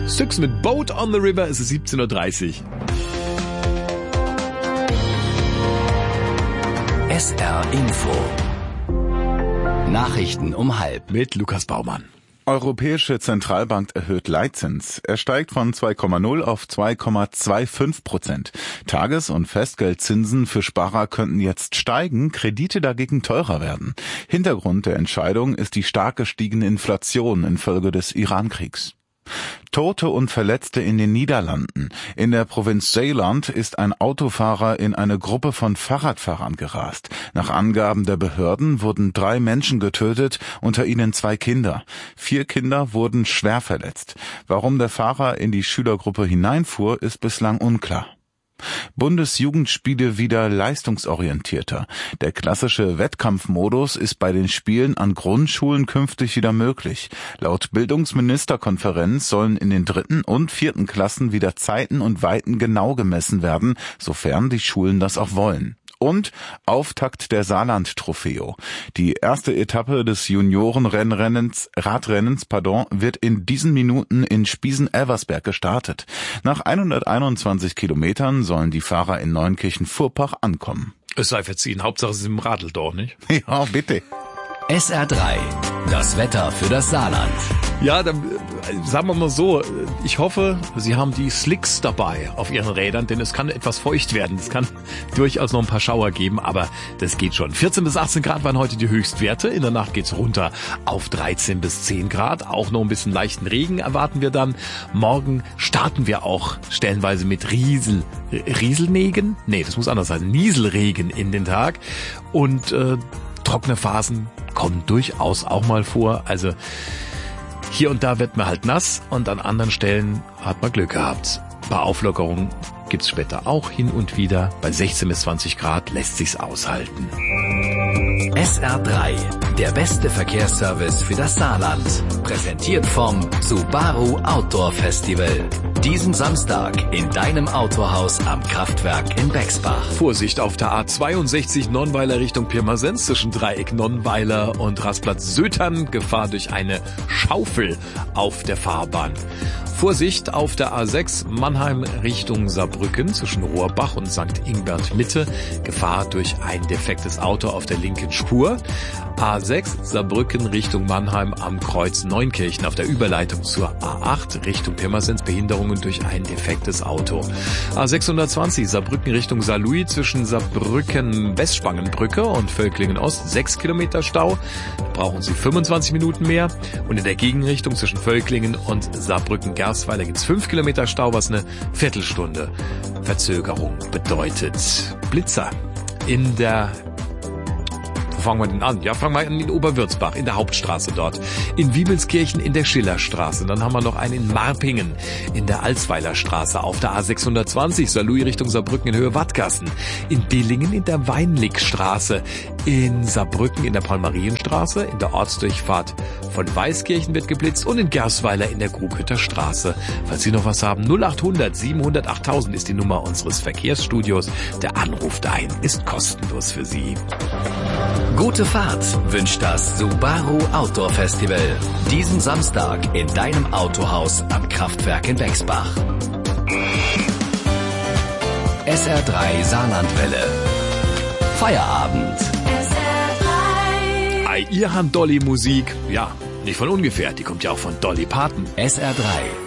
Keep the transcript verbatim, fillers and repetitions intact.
Styx mit Boat on the River, es ist siebzehn Uhr dreißig. S R Info. Nachrichten um halb. Mit Lukas Baumann. Europäische Zentralbank erhöht Leitzins. Er steigt von zwei Komma null auf zwei Komma fünfundzwanzig Prozent. Tages- und Festgeldzinsen für Sparer könnten jetzt steigen, Kredite dagegen teurer werden. Hintergrund der Entscheidung ist die stark gestiegene Inflation infolge des Iran-Kriegs. Tote und Verletzte in den Niederlanden. In der Provinz Zeeland ist ein Autofahrer in eine Gruppe von Fahrradfahrern gerast. Nach Angaben der Behörden wurden drei Menschen getötet, unter ihnen zwei Kinder. Vier Kinder wurden schwer verletzt. Warum der Fahrer in die Schülergruppe hineinfuhr, ist bislang unklar. Bundesjugendspiele wieder leistungsorientierter. Der klassische Wettkampfmodus ist bei den Spielen an Grundschulen künftig wieder möglich. Laut Bildungsministerkonferenz sollen in den dritten und vierten Klassen wieder Zeiten und Weiten genau gemessen werden, sofern die Schulen das auch wollen. Und Auftakt der Saarland-Trofeo. Die erste Etappe des Juniorenrennrennens, Radrennens, pardon, wird in diesen Minuten in Spiesen-Elversberg gestartet. Nach hunderteinundzwanzig Kilometern sollen die Fahrer in Neunkirchen-Vorpach ankommen. Es sei verziehen, Hauptsache es ist im Radl doch, nicht? Ja, bitte. S R drei. Das Wetter für das Saarland. Ja, dann sagen wir mal so, ich hoffe, Sie haben die Slicks dabei auf Ihren Rädern, denn es kann etwas feucht werden. Es kann durchaus noch ein paar Schauer geben, aber das geht schon. vierzehn bis achtzehn Grad waren heute die Höchstwerte. In der Nacht geht's runter auf dreizehn bis zehn Grad. Auch noch ein bisschen leichten Regen erwarten wir dann. Morgen starten wir auch stellenweise mit Riesel, Rieselnegen? Nee, das muss anders sein. Nieselregen in den Tag. Und äh, trockene Phasen kommen durchaus auch mal vor. Also hier und da wird man halt nass und an anderen Stellen hat man Glück gehabt. Bei Auflockerung gibt's später auch hin und wieder. Bei sechzehn bis zwanzig Grad lässt sich's aushalten. S R drei, der beste Verkehrsservice für das Saarland. Präsentiert vom Subaru Outdoor Festival. Diesen Samstag in deinem Autohaus am Kraftwerk in Bexbach. Vorsicht auf der A zweiundsechzig Nonnweiler Richtung Pirmasens zwischen Dreieck Nonnweiler und Rastplatz Sötern. Gefahr durch eine Schaufel auf der Fahrbahn. Vorsicht auf der A sechs Mannheim Richtung Saarbrücken zwischen Rohrbach und Sankt Ingbert Mitte. Gefahr durch ein defektes Auto auf der linken Spur. A sechs Saarbrücken Richtung Mannheim am Kreuz Neunkirchen auf der Überleitung zur A acht Richtung Pirmasens. Behinderungen durch ein defektes Auto. A sechshundertzwanzig Saarbrücken Richtung Saarlouis zwischen Saarbrücken Westspangenbrücke und Völklingen Ost. sechs Kilometer Stau. Da brauchen Sie fünfundzwanzig Minuten mehr. Und in der Gegenrichtung zwischen Völklingen und Saarbrücken Gersweiler gibt's fünf Kilometer Stau, was eine Viertelstunde Verzögerung bedeutet. Blitzer in der Wo fangen wir denn an? Ja, fangen wir an in Oberwürzbach, in der Hauptstraße dort. In Wiebelskirchen in der Schillerstraße. Dann haben wir noch einen in Marpingen in der Alsweiler Straße. Auf der A sechshundertzwanzig Saarlouis Richtung Saarbrücken in Höhe Wattgassen. In Dillingen in der Weinligstraße. In Saarbrücken in der Paul-Marien-Straße. In der Ortsdurchfahrt von Weißkirchen wird geblitzt. Und in Gersweiler in der Grubhütter Straße. Falls Sie noch was haben, null achthundert siebenhundert achttausend ist die Nummer unseres Verkehrsstudios. Der Anruf dahin ist kostenlos für Sie. Gute Fahrt wünscht das Subaru Outdoor Festival. Diesen Samstag in deinem Autohaus am Kraftwerk in Bexbach. S R drei Saarlandwelle. Feierabend. S R drei. Ei, ihr habt Dolly Musik. Ja, nicht von ungefähr. Die kommt ja auch von Dolly Parton. S R drei.